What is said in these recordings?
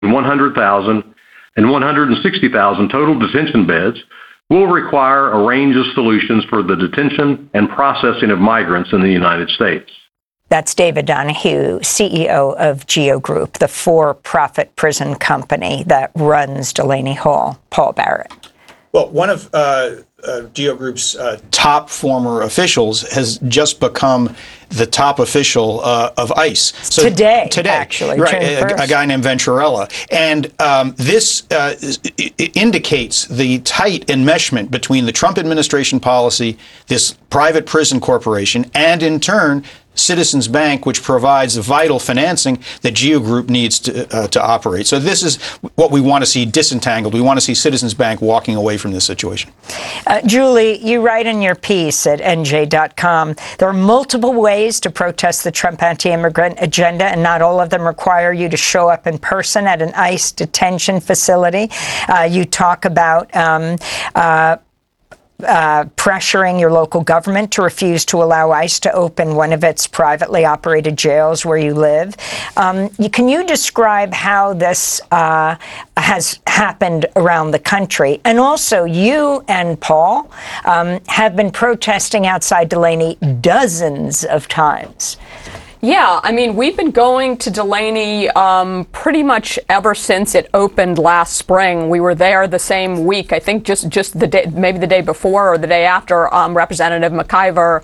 100,000 and 160,000 total detention beds will require a range of solutions for the detention and processing of migrants in the United States. That's David Donahue, CEO of GEO Group, the for-profit prison company that runs Delaney Hall. Paul Barrett. Well, one of GEO Group's top former officials has just become the top official of ICE. So today, actually. Right, a guy named Venturella. And this indicates the tight enmeshment between the Trump administration policy, this private prison corporation, and in turn, Citizens Bank, which provides the vital financing that GEO Group needs to operate. So this is what we want to see disentangled. We want to see Citizens Bank walking away from this situation. Julie, you write in your piece at NJ.com, there are multiple ways to protest the Trump anti-immigrant agenda, and not all of them require you to show up in person at an ICE detention facility. You talk about pressuring your local government to refuse to allow ICE to open one of its privately operated jails where you live. Can you describe how this has happened around the country? And also, you and Paul have been protesting outside Delaney dozens of times. Yeah, I mean, we've been going to Delaney pretty much ever since it opened last spring. We were there the same week, I think just the day, maybe the day before or the day after Representative McIver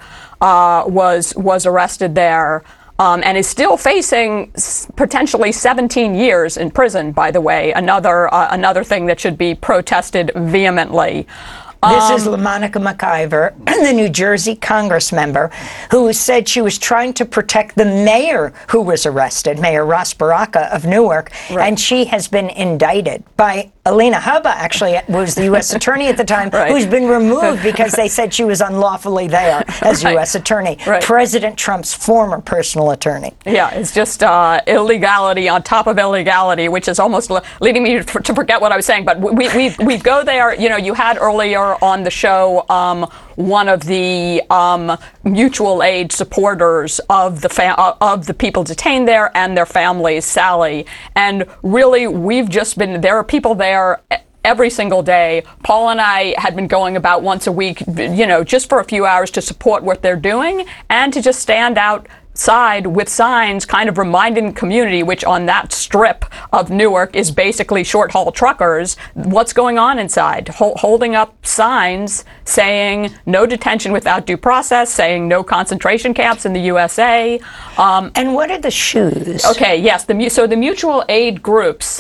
was arrested there. And is still facing potentially 17 years in prison, by the way, another thing that should be protested vehemently. This is LaMonica McIver, the New Jersey Congress member, who said she was trying to protect the mayor who was arrested, Mayor Ras Baraka of Newark, right. And she has been indicted by Alina Habba, actually, was the U.S. attorney at the time, right. Who's been removed because they said she was unlawfully there as right. U.S. attorney. Right. President Trump's former personal attorney. Yeah, it's just illegality on top of illegality, which is almost leading me to forget what I was saying. But we go there. You know, you had earlier on the show one of the mutual aid supporters of the people detained there and their families, Sally. And really, there are people there every single day. Paul and I had been going about once a week, just for a few hours to support what they're doing and to just stand outside with signs kind of reminding the community, which on that strip of Newark is basically short-haul truckers, what's going on inside, holding up signs saying no detention without due process, saying no concentration camps in the USA. And what are the shoes? Okay, yes, so the mutual aid groups,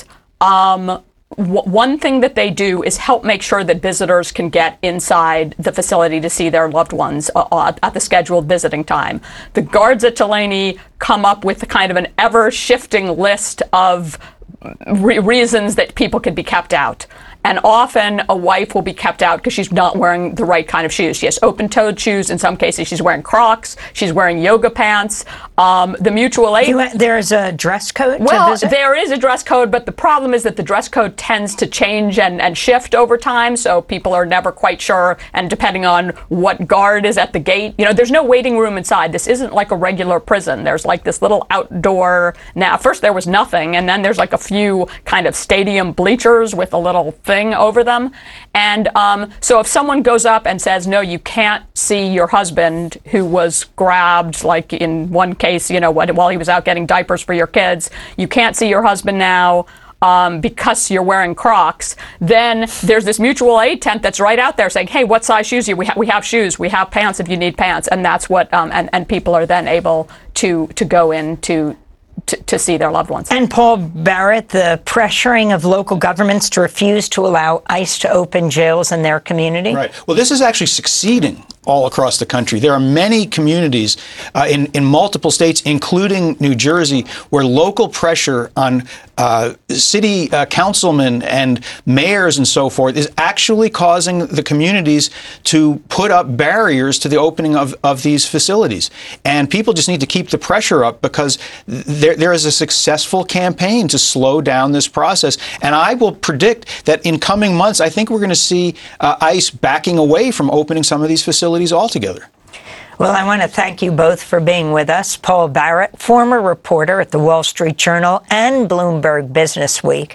one thing that they do is help make sure that visitors can get inside the facility to see their loved ones at the scheduled visiting time. The guards at Delaney come up with kind of an ever-shifting list of reasons that people could be kept out. And often a wife will be kept out because she's not wearing the right kind of shoes. She has open-toed shoes. In some cases, she's wearing Crocs. She's wearing yoga pants. The mutual aid... There's a dress code to visit? There is a dress code, but the problem is that the dress code tends to change and shift over time, so people are never quite sure, and depending on what guard is at the gate. There's no waiting room inside. This isn't like a regular prison. There's like this little outdoor... Now, first there was nothing, and then there's like a few kind of stadium bleachers with a little thing over them. And so if someone goes up and says, no, you can't see your husband who was grabbed, like in one case, while he was out getting diapers for your kids, you can't see your husband now because you're wearing Crocs, then there's this mutual aid tent that's right out there saying, hey, what size shoes we have shoes, we have pants if you need pants. And that's what, and people are then able to go in to see their loved ones. And Paul Barrett, the pressuring of local governments to refuse to allow ICE to open jails in their community? Right. Well, this is actually succeeding all across the country. There are many communities in multiple states, including New Jersey, where local pressure on city councilmen and mayors and so forth is actually causing the communities to put up barriers to the opening of these facilities. And people just need to keep the pressure up because there is a successful campaign to slow down this process. And I will predict that in coming months, I think we're going to see ICE backing away from opening some of these facilities altogether. Well, I want to thank you both for being with us. Paul Barrett, former reporter at the Wall Street Journal and Bloomberg Businessweek,